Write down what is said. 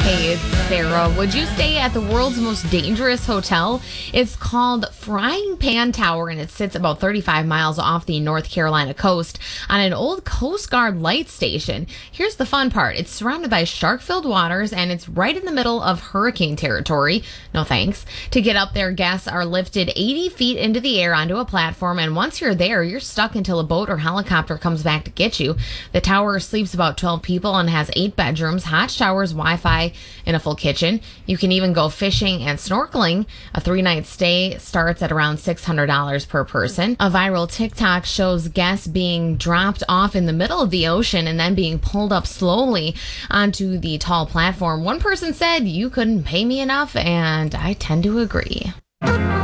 Hey, it's Sarah. Would you stay at the world's most dangerous hotel? It's called Frying Pan Tower, and it sits about 35 miles off the North Carolina coast on an old Coast Guard light station. Here's the fun part. It's surrounded by shark-filled waters, and it's right in the middle of hurricane territory. No thanks. To get up there, guests are lifted 80 feet into the air onto a platform, and once you're there, you're stuck until a boat or helicopter comes back to get you. The tower sleeps about 12 people and has 8 bedrooms, hot showers, Wi-Fi, and a full kitchen. You can even go fishing and snorkeling. A 3-night stay starts at around $600 per person. A viral TikTok shows guests being dropped off in the middle of the ocean and then being pulled up slowly onto the tall platform. One person said, "You couldn't pay me enough," and I tend to agree.